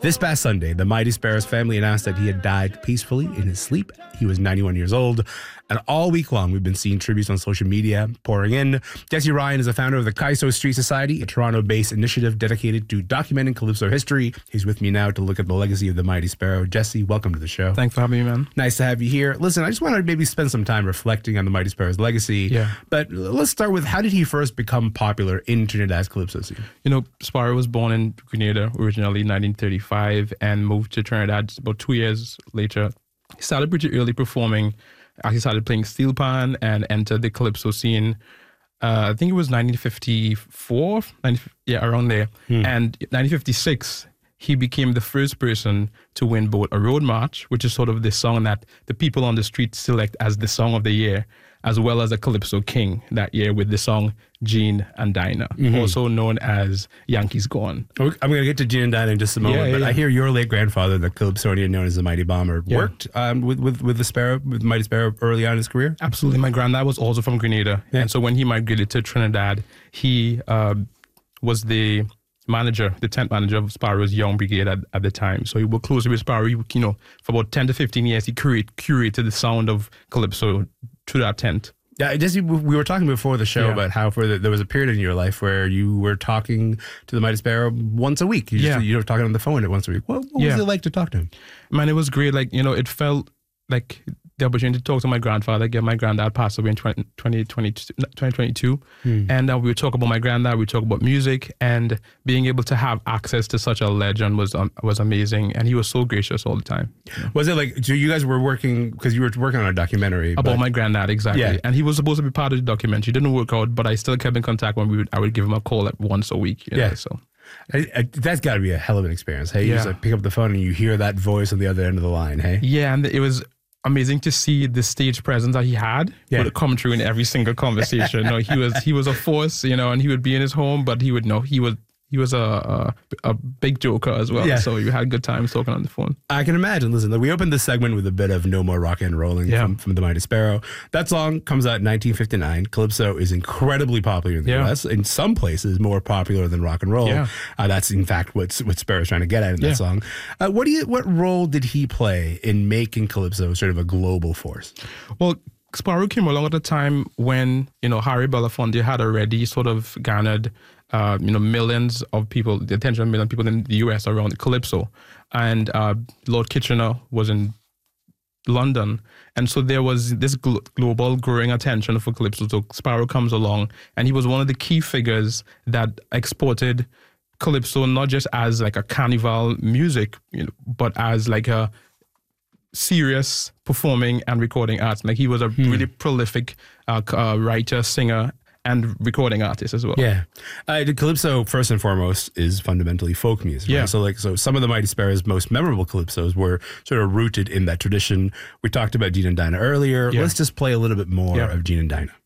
This past Sunday, the Mighty Sparrows family announced that he had died peacefully in his sleep. He was 91 years old. And all week long, we've been seeing tributes on social media pouring in. Jesse Ryan is the founder of the Kaiso Street Society, a Toronto-based initiative dedicated to documenting Calypso history. He's with me now to look at the legacy of the Mighty Sparrow. Jesse, welcome to the show. Thanks for having me, man. Nice to have you here. Listen, I just want to maybe spend some time reflecting on the Mighty Sparrow's legacy. Yeah. But let's start with, how did he first become popular in Trinidad's Calypso scene? You know, Sparrow was born in Grenada originally in 1935 and moved to Trinidad about 2 years later. He started pretty early performing. He started playing steel pan and entered the Calypso scene. I think it was 1954, around there. And 1956, he became the first person to win both a road march, which is sort of the song that the people on the street select as the song of the year, as well as a Calypso King that year with the song Gene and Dinah, also known as Yankees Gone. I'm going to get to Gene and Dinah in just a moment, but I hear your late grandfather, the Calypsonian known as the Mighty Bomber, worked with the Sparrow, with Mighty Sparrow early on in his career? Absolutely. My granddad was also from Grenada. And so when he migrated to Trinidad, he was the tent manager of Sparrow's Young Brigade at the time. So he worked closely with Sparrow. For about 10 to 15 years, he curated the sound of Calypso through that tent. Yeah, Jesse, we were talking before the show about how there was a period in your life where you were talking to the Mighty Sparrow once a week. You were talking on the phone once a week. What was it like to talk to him? Man, it was great. It felt like the opportunity to talk to my grandfather. Again, my granddad passed away in 2022. And we would talk about my granddad, we would talk about music, and being able to have access to such a legend was amazing. And he was so gracious all the time. Was it like, so you guys were working, because you were working on a documentary about my granddad, exactly. Yeah. And he was supposed to be part of the documentary. It didn't work out, but I still kept in contact when I would give him a call once a week. So that's got to be a hell of an experience. Hey, you just pick up the phone and you hear that voice on the other end of the line. Hey, and it was amazing to see the stage presence that he had would come through in every single conversation. He was a force, and he would be in his home, but he was a big joker as well. So you had good times talking on the phone. I can imagine. Listen, we opened this segment with a bit of No More Rock and Rolling from the Mighty Sparrow. That song comes out in 1959. Calypso is incredibly popular in the U.S. In some places, more popular than rock and roll. That's in fact what Sparrow's trying to get at in that song. What role did he play in making Calypso sort of a global force? Well, Sparrow came along at a time when Harry Belafonte had already sort of garnered millions of people, the attention of millions of people in the US around Calypso. And Lord Kitchener was in London. And so there was this global growing attention for Calypso. So Sparrow comes along, and he was one of the key figures that exported Calypso not just as like a carnival music, but as like a serious performing and recording artist. Like he was a really prolific writer, singer, and recording artist as well. Calypso, first and foremost, is fundamentally folk music. Right? So some of the Mighty Sparrow's most memorable calypsos were sort of rooted in that tradition. We talked about Gene and Dinah earlier. Let's just play a little bit more of Gene and Dinah.